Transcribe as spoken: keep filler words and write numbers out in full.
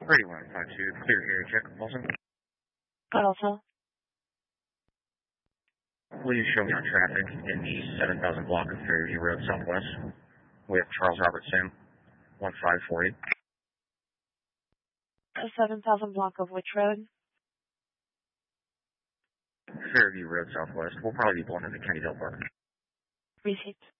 thirty-one five two, clear area check, Wilson. Got also. Please show me on traffic in the seven thousand block of Fairview Road Southwest with Charles Robert Sim, one five four eight. The seven thousand block of which road? Fairview Road Southwest. We'll probably be pulling into Kennydale Park. Received.